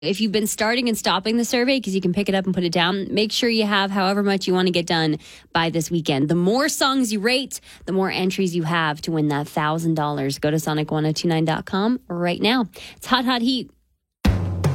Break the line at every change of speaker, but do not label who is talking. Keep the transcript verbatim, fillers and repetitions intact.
If you've been starting and stopping the survey, because you can pick it up and put it down, make sure you have however much you want to get done by this weekend. The more songs you rate, the more entries you have to win that one thousand dollars. Go to sonic ten twenty-nine dot com right now. It's Hot Hot Heat